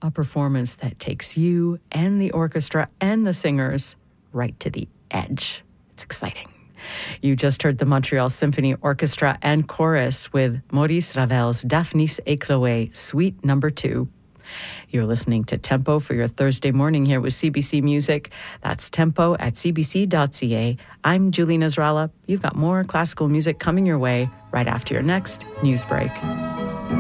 a performance that takes you and the orchestra and the singers right to the edge. It's exciting. You just heard the Montreal Symphony Orchestra and Chorus with Maurice Ravel's Daphnis et Chloé, Suite No. 2. You're listening to Tempo for your Thursday morning here with CBC Music. That's tempo at cbc.ca. I'm Julie Nasrallah. You've got more classical music coming your way right after your next news break.